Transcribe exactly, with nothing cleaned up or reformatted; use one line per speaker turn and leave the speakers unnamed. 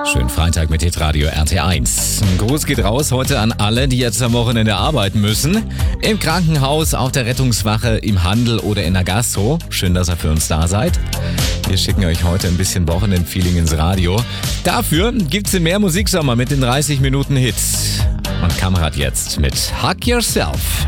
Schönen Freitag mit Hitradio R T eins. Ein Gruß geht raus heute an alle, die jetzt am Wochenende arbeiten müssen. Im Krankenhaus, auf der Rettungswache, im Handel oder in der Gastro. Schön, dass ihr für uns da seid. Wir schicken euch heute ein bisschen Wochenend-Feeling ins Radio. Dafür gibt's mehr Musiksommer mit den dreißig Minuten Hits. Und Kamerad jetzt mit Hug Yourself.